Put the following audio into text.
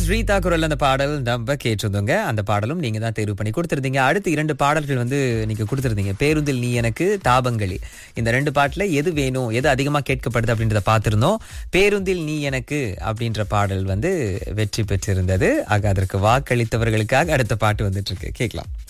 ஸ்ரீதா குரல் அந்த பாடல் நம்ம கேட்டிருந்தோங்க. அந்த பாடலும் நீங்க தான் தேர்வு பண்ணி கொடுத்திருந்தீங்க. அடுத்து 2 பாடல்கள் நீங்க கொடுத்திருந்தீங்க. பேருந்தில் நீ எனக்கு, தாபங்களி. இந்த 2 பாட்டுல எது வேணும், எது அதிகமா கேட்கப்படுது அப்படின்றத பார்த்திருந்தோம். பேருந்தில் நீ எனக்கு அப்படின்ற பாடல் வெற்றி பெற்றிருந்தது. ஆக அதற்கு வாக்களித்தவர்களுக்காக அடுத்த பாட்டு வந்துட்டு இருக்கு, கேட்கலாம்.